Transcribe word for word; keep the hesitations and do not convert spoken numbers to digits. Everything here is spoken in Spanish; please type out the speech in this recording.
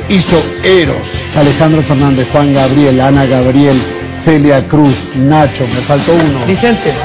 hizo Eros. Alejandro Fernández, Juan Gabriel, Ana Gabriel, Celia Cruz, Nacho, me faltó uno. Vicente.